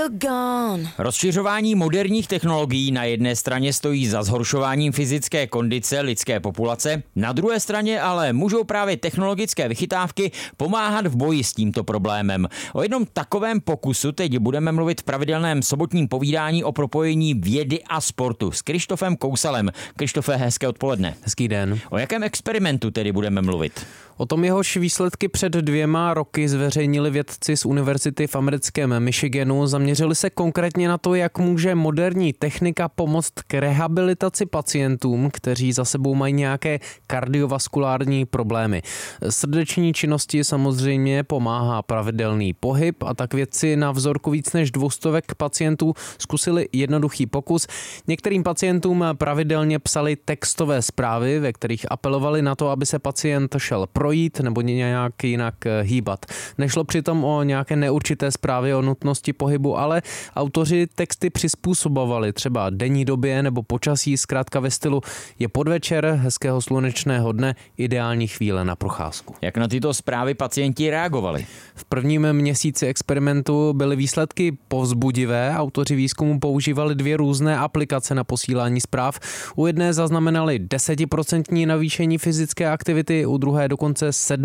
gone. Rozšiřování moderních technologií na jedné straně stojí za zhoršováním fyzické kondice lidské populace, na druhé straně ale můžou právě technologické vychytávky pomáhat v boji s tímto problémem. O jednom takovém pokusu teď budeme mluvit v pravidelném sobotním povídání o propojení vědy a sportu s Krištofem Kousalem. Krištofe, hezké odpoledne. Hezký den. O jakém experimentu tedy budeme mluvit? O tom jehož výsledky před 2 roky zveřejnili vědci z univerzity v americkém Michiganu. Zaměřili se konkrétně na to, jak může moderní technika pomoct k rehabilitaci pacientům, kteří za sebou mají nějaké kardiovaskulární problémy. Srdeční činnosti samozřejmě pomáhá pravidelný pohyb a tak vědci na vzorku víc než 200 pacientů zkusili jednoduchý pokus. Některým pacientům pravidelně psali textové zprávy, ve kterých apelovali na to, aby se pacient šel projít nebo nějak jinak hýbat. Nešlo přitom o nějaké neurčité zprávy o nutnosti pohybu, ale autoři texty přizpůsobovali třeba denní době nebo počasí, zkrátka ve stylu je podvečer hezkého slunečného dne, ideální chvíle na procházku. Jak na tyto zprávy pacienti reagovali? V prvním měsíci experimentu byly výsledky povzbudivé. Autoři výzkumu používali 2 různé aplikace na posílání zpráv. U jedné zaznamenali 10% navýšení fyzické aktivity, u druhé dokonce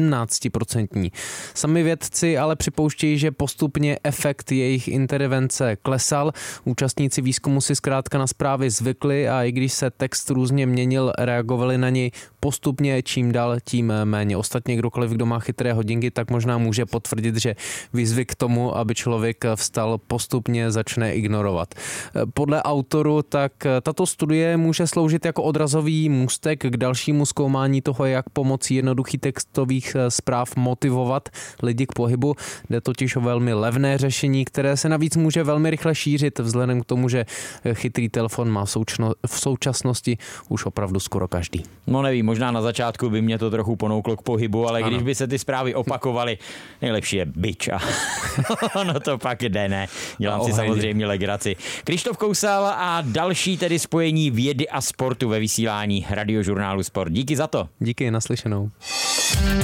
17%. Sami vědci ale připouštějí, že postupně efekt jejich intervence klesal. Účastníci výzkumu si zkrátka na zprávy zvykli a i když se text různě měnil, reagovali na něj postupně, čím dál, tím méně. Ostatně kdokoliv, kdo má chytré hodinky, tak možná může potvrdit, že výzvy k tomu, aby člověk vstal, postupně začne ignorovat. Podle autoru tak tato studie může sloužit jako odrazový můstek k dalšímu zkoumání toho, jak pomocí jednoduchých textových zpráv motivovat lidi k pohybu. Jde totiž o velmi levné řešení, které se navíc může velmi rychle šířit, vzhledem k tomu, že chytrý telefon má v současnosti už opravdu skoro každý. No nevím, možná na začátku by mě to trochu ponouklo k pohybu, ale když by se ty zprávy opakovaly, nejlepší je bič a no to pak jde, ne. Dělám si samozřejmě legraci. Krištof Kousal a další tedy spojení vědy a sportu ve vysílání Radiožurnálu Sport. Díky za to. Díky, naslyšenou.